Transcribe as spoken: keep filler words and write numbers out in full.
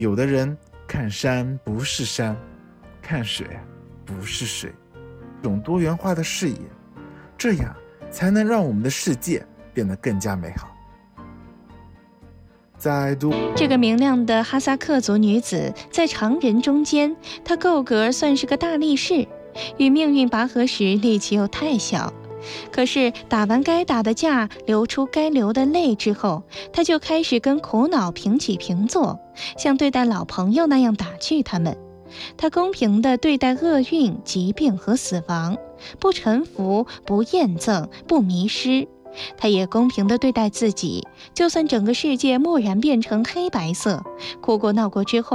有的人看山不是山，看水不是水，这种多元化的视野，这样才能让我们的世界变得更加美好。在读这个明亮的哈萨克族女子在常人中间，她够格算是个大力士，与命运拔河时力气又太小。可是打完该打的架，流出该流的泪之后，她就开始跟苦恼平起平坐，像对待老朋友那样打趣他们。她公平地对待厄运、疾病和死亡，不臣服，不厌憎，不迷失。他也公平地对待自己，就算整个世界蓦然变成黑白色，哭过闹过之后，